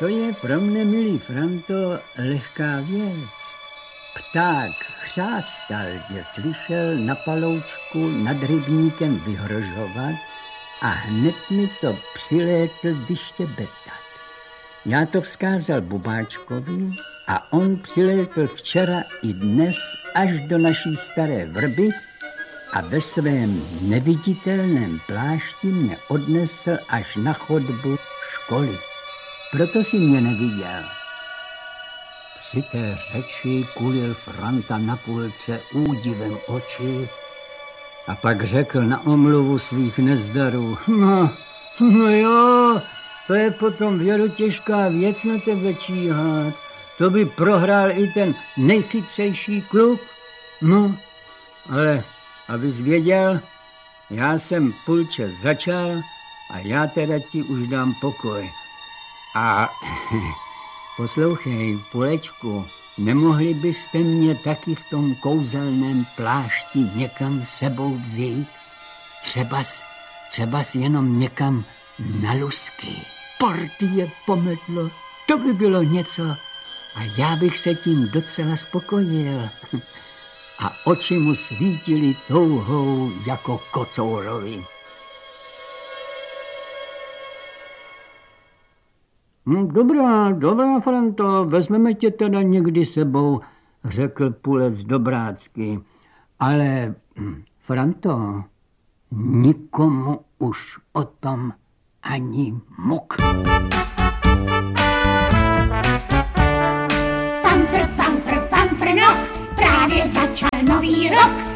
To je pro mne, milý Franto, lehká věc. Pták chřástal, že slyšel na paloučku nad rybníkem vyhrožovat a hned mi to přilétl vyštěbetat. Já to vzkázal Bubáčkovi a on přilétl včera i dnes až do naší staré vrby a ve svém neviditelném plášti mě odnesl až na chodbu školy. Proto si mě neviděl. Při té řeči kulil Franta na půlce údivem oči a pak řekl na omluvu svých nezdarů. No jo, to je potom věrotěžká věc na tebe číhat. To by prohrál i ten nejchytřejší kluk. No, ale abys věděl, já jsem půlčas začal a já teda ti už dám pokoj. A poslouchej, Pulečku, nemohli byste mě taky v tom kouzelném plášti někam sebou vzít? Třebas jenom někam na lusky. Partie pomedlo, to by bylo něco a já bych se tím docela spokojil. A oči mu svítily touhou jako kocourovi. Dobrá, Franto, vezmeme tě teda někdy sebou, řekl Pulec dobrácky. Ale, Franto, nikomu už o tom ani muk. Fanfr, fanfr, fanfr, noh, právě začal nový rok.